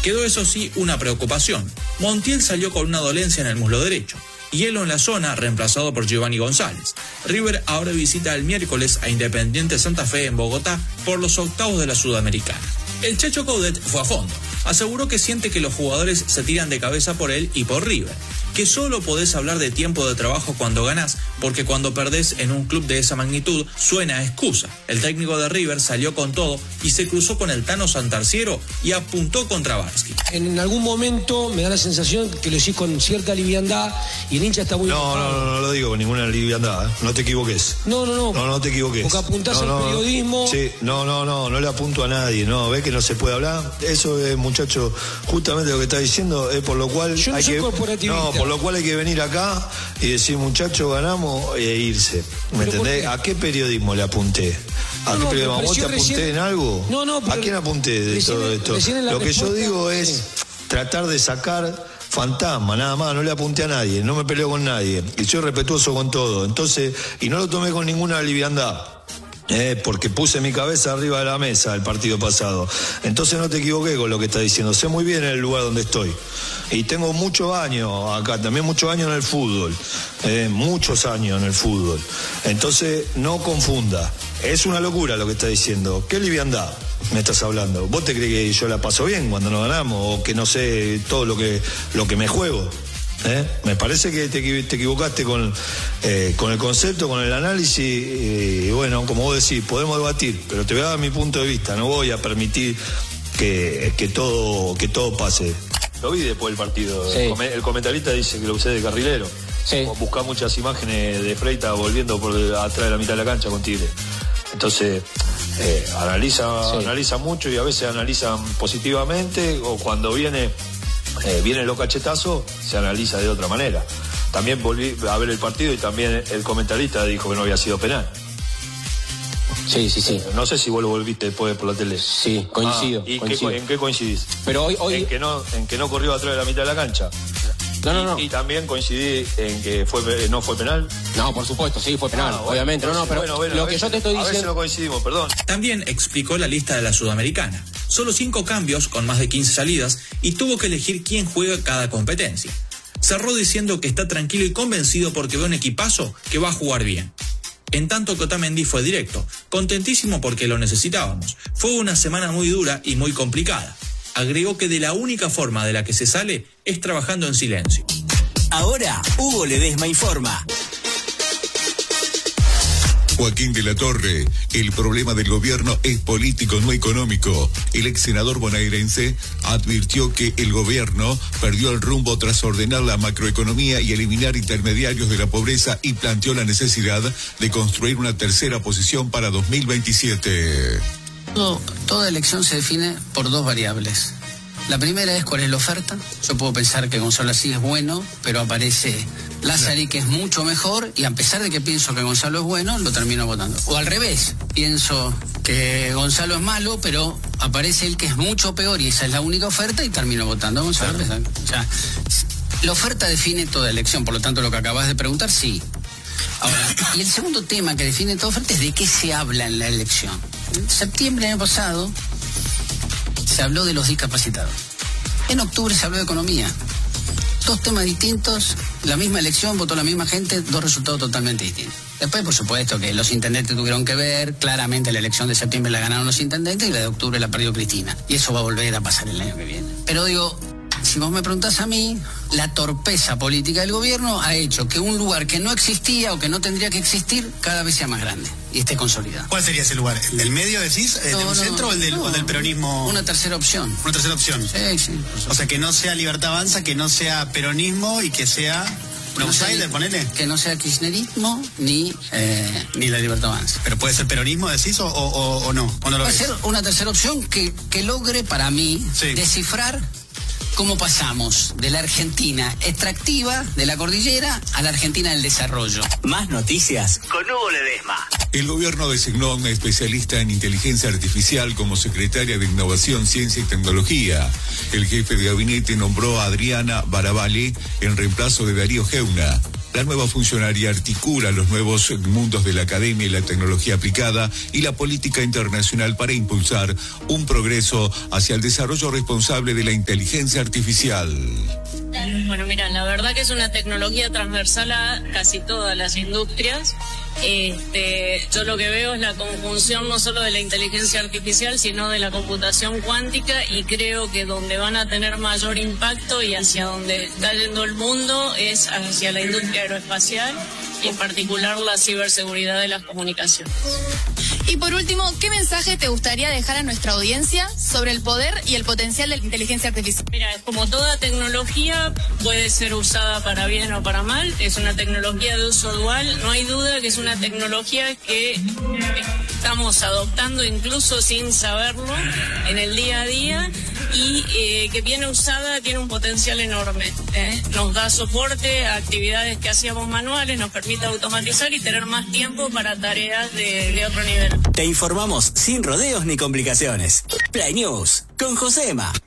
Quedó eso sí una preocupación. Montiel salió con una dolencia en el muslo derecho. Hielo en la zona, reemplazado por Giovanni González. River ahora visita el miércoles a Independiente Santa Fe en Bogotá por los octavos de la Sudamericana. El Chacho Coudet fue a fondo. Aseguró que siente que los jugadores se tiran de cabeza por él y por River. Que solo podés hablar de tiempo de trabajo cuando ganás, porque cuando perdés en un club de esa magnitud suena a excusa. El técnico de River salió con todo y se cruzó con el Tano Santarciero y apuntó contra Barsky. En algún momento me da la sensación que lo hiciste con cierta liviandad y el hincha está muy enojado. No lo digo con ninguna liviandad, no te equivoques. No te equivoques. Porque apuntás al periodismo. Sí, no le apunto a nadie, no, ves que no se puede hablar. Eso es, muchacho, justamente lo que está diciendo es por lo cual yo no soy corporativista. Por lo cual hay que venir acá y decir, muchacho, ganamos e irse. ¿Me entendés? ¿A qué periodismo le apunté? ¿A qué periodismo? ¿Vos te apunté en algo? No. ¿A quién apunté de todo esto? Lo que yo digo es tratar de sacar fantasma, nada más, no le apunté a nadie, no me peleo con nadie, y soy respetuoso con todo, entonces, y no lo tomé con ninguna liviandad. Porque puse mi cabeza arriba de la mesa el partido pasado. Entonces no te equivoqué con lo que estás diciendo. Sé muy bien el lugar donde estoy. Y tengo muchos años acá, también muchos años en el fútbol. Muchos años en el fútbol. Entonces no confunda. Es una locura lo que estás diciendo. ¿Qué liviandad me estás hablando? ¿Vos te crees que yo la paso bien cuando nos ganamos? ¿O que no sé todo lo que me juego? Me parece que te equivocaste con el concepto, con el análisis, y bueno, como vos decís, podemos debatir, pero te voy a dar mi punto de vista, no voy a permitir que todo pase. Lo vi después del partido, sí. El comentarista dice que lo usé de carrilero, sí. Buscar muchas imágenes de Freitas volviendo por atrás de la mitad de la cancha con Tigre. Entonces, analiza mucho y a veces analizan positivamente, o cuando vienen los cachetazos, se analiza de otra manera. También volví a ver el partido y también el comentarista dijo que no había sido penal. Sí. No sé si vos lo volviste después por la tele. Sí, coincido. Coincido. ¿En qué coincidís? Pero hoy... En que no corrió atrás de la mitad de la cancha. No. Y también coincidí en que no fue penal. No, por supuesto, sí, fue penal, obviamente. Pero lo que yo te estoy diciendo... A veces no coincidimos, perdón. También explicó la lista de la Sudamericana. Solo 5 cambios con más de 15 salidas y tuvo que elegir quién juega cada competencia. Cerró diciendo que está tranquilo y convencido porque ve un equipazo que va a jugar bien. En tanto que Otamendi fue directo, contentísimo porque lo necesitábamos. Fue una semana muy dura y muy complicada. Agregó que de la única forma de la que se sale es trabajando en silencio. Ahora, Hugo Ledesma informa. Joaquín de la Torre, el problema del gobierno es político, no económico. El ex senador bonaerense advirtió que el gobierno perdió el rumbo tras ordenar la macroeconomía y eliminar intermediarios de la pobreza, y planteó la necesidad de construir una tercera posición para 2027. Toda elección se define por 2 variables. La primera es cuál es la oferta. Yo puedo pensar que Gonzalo Asís es bueno, pero aparece Lázari, que es mucho mejor, y a pesar de que pienso que Gonzalo es bueno, lo termino votando. O al revés, pienso que Gonzalo es malo, pero aparece él que es mucho peor y esa es la única oferta y termino votando a Gonzalo. Claro. O sea, la oferta define toda elección, por lo tanto lo que acabas de preguntar, sí. Ahora, y el segundo tema que define toda oferta es de qué se habla en la elección. En septiembre del año pasado se habló de los discapacitados. En octubre se habló de economía. 2 temas distintos, la misma elección, votó la misma gente, 2 resultados totalmente distintos. Después, por supuesto, que los intendentes tuvieron que ver, claramente la elección de septiembre la ganaron los intendentes y la de octubre la perdió Cristina. Y eso va a volver a pasar el año que viene. Pero digo, si vos me preguntás a mí, la torpeza política del gobierno ha hecho que un lugar que no existía o que no tendría que existir cada vez sea más grande y esté consolidado. ¿Cuál sería ese lugar? ¿El del medio, decís? ¿De un centro o el del peronismo? Una tercera opción. ¿Una tercera opción? Sí. O sea, que no sea Libertad Avanza, que no sea peronismo y que sea... ¿Un outsider, ponele? Que no sea kirchnerismo ni la Libertad Avanza. ¿Pero puede ser peronismo, decís, o no? ¿O no lo puede ves? ser una tercera opción que logre, para mí, descifrar cómo pasamos de la Argentina extractiva, de la cordillera, a la Argentina del desarrollo. Más noticias con Hugo Ledesma. El gobierno designó a una especialista en inteligencia artificial como secretaria de Innovación, Ciencia y Tecnología. El jefe de gabinete nombró a Adriana Barabali en reemplazo de Darío Geuna. La nueva funcionaria articula los nuevos mundos de la academia y la tecnología aplicada y la política internacional para impulsar un progreso hacia el desarrollo responsable de la inteligencia artificial. Bueno, mira, la verdad que es una tecnología transversal a casi todas las industrias. Yo lo que veo es la conjunción no solo de la inteligencia artificial, sino de la computación cuántica, y creo que donde van a tener mayor impacto y hacia donde está yendo el mundo es hacia la industria aeroespacial y en particular la ciberseguridad de las comunicaciones. Y por último, ¿qué mensaje te gustaría dejar a nuestra audiencia sobre el poder y el potencial de la inteligencia artificial? Mira, como toda tecnología puede ser usada para bien o para mal, es una tecnología de uso dual, no hay duda que es una tecnología que estamos adoptando incluso sin saberlo en el día a día y que bien usada tiene un potencial enorme. Nos da soporte a actividades que hacíamos manuales, nos permite automatizar y tener más tiempo para tareas de otro nivel. Te informamos sin rodeos ni complicaciones. Play News con Josema.